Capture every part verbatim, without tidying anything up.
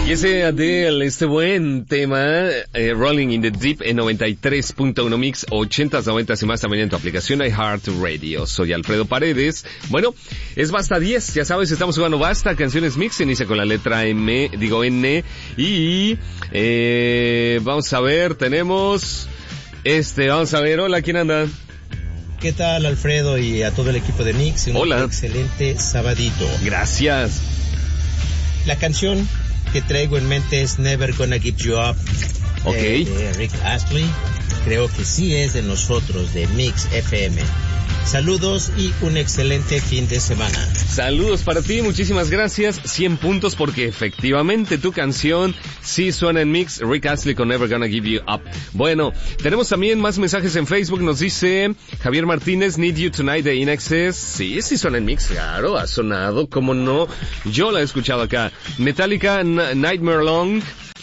Y ese Adele, este buen tema, eh, Rolling in the Deep en noventa y tres punto uno Mix, ochentas, noventas y más también en tu aplicación iHeartRadio. Soy Alfredo Paredes. Bueno, es Basta diez, ya sabes, estamos jugando Basta, canciones Mix, inicia con la letra M, digo N, y eh, vamos a ver, tenemos, este, vamos a ver, hola, ¿quién anda? ¿Qué tal, Alfredo, y a todo el equipo de Mix? Un Hola. excelente sabadito. Gracias. La canción que traigo en mente es Never Gonna Give You Up, Ok. eh, de Rick Astley. Creo que sí es de nosotros, de Mix F M. Saludos y un excelente fin de semana. Saludos para ti, muchísimas gracias. cien puntos porque efectivamente tu canción sí suena en Mix. Rick Astley con Never Gonna Give You Up. Bueno, tenemos también más mensajes en Facebook. Nos dice Javier Martínez, Need You Tonight de In Excess. Sí, sí suena en Mix, claro, ha sonado, cómo no. Yo la he escuchado acá. Metallica, N- Nightmare Long.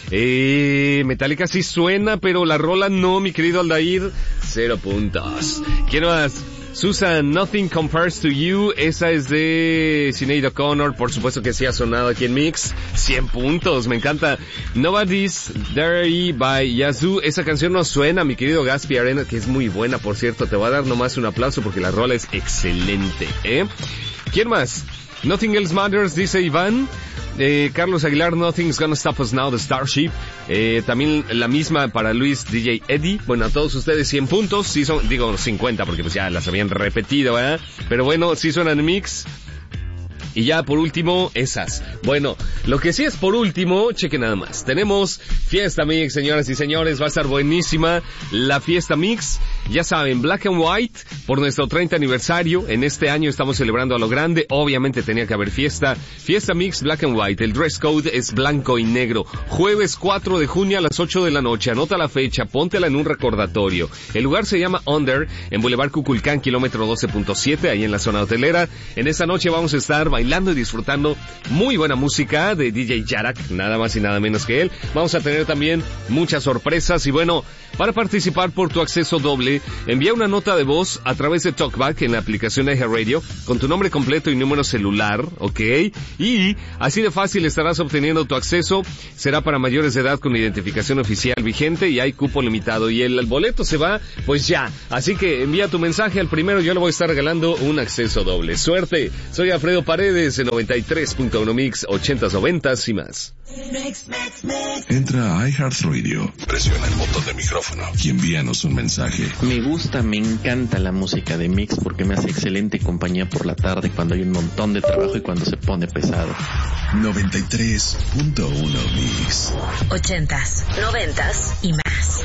Eh, Metallica sí suena, pero la rola no, mi querido Aldair. Cero puntos. ¿Quién más? Susan, Nothing Compares to You, esa es de Sinead O'Connor, por supuesto que sí ha sonado aquí en Mix, cien puntos, me encanta. Nobody's There by Yazoo, esa canción no suena, mi querido Gaspi Arena, que es muy buena, por cierto, te voy a dar nomás un aplauso porque la rola es excelente, ¿eh? ¿Quién más? Nothing Else Matters, dice Iván. Eh, Carlos Aguilar, Nothing's Gonna Stop Us Now, de Starship. Eh, también la misma para Luis D J Eddie. Bueno, a todos ustedes cien puntos. Sí son, digo cincuenta porque pues ya las habían repetido, ¿verdad? Pero bueno, sí suenan en Mix. Y ya por último, esas. Bueno, lo que sí es por último, cheque nada más. Tenemos Fiesta Mix, señoras y señores, va a estar buenísima la Fiesta Mix. Ya saben, Black and White, por nuestro treinta aniversario. En este año estamos celebrando a lo grande. Obviamente tenía que haber fiesta. Fiesta Mix, Black and White. El dress code es blanco y negro. Jueves cuatro de junio a las ocho de la noche. Anota la fecha, póntela en un recordatorio. El lugar se llama Under, en Boulevard Cuculcán, kilómetro doce punto siete, ahí en la zona hotelera. En esta noche vamos a estar bailando y disfrutando muy buena música de D J Yarak, nada más y nada menos que él. Vamos a tener también muchas sorpresas y bueno, para participar por tu acceso doble, envía una nota de voz a través de TalkBack en la aplicación iHeartRadio con tu nombre completo y número celular, ¿ok? Y así de fácil estarás obteniendo tu acceso. Será para mayores de edad con identificación oficial vigente y hay cupo limitado y el, el boleto se va pues ya. Así que envía tu mensaje al primero, yo le voy a estar regalando un acceso doble. Suerte, soy Alfredo Paredes en noventa y tres punto uno Mix, ochentas, noventas y más. Entra a iHeartRadio, presiona el botón de micrófono y envíanos un mensaje. Me gusta, me encanta la música de Mix porque me hace excelente compañía por la tarde cuando hay un montón de trabajo y cuando se pone pesado. noventa y tres punto uno Mix. Ochentas, noventas y más.